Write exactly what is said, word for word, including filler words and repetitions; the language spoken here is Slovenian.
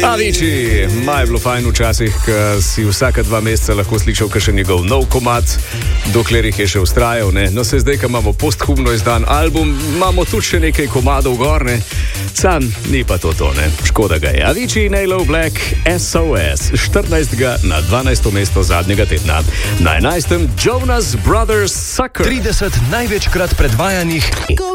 Avicii, maj bilo fajn včasih, ko si vsaka dva meseca lahko slišal kakšen njegov nov komad, dokler jih je še ustrajal, ne. No, se zdaj, ko imamo posthumno izdan album, imamo tudi še nekaj komadov gor, ne. Sam ni pa to to, ne. Škoda ga je. Avicii, Nailo Black, S O S, štirinajstega na dvanajsto mesto zadnjega tedna. Na enajstem Jonas Brothers Sucker. trideset največkrat predvajanih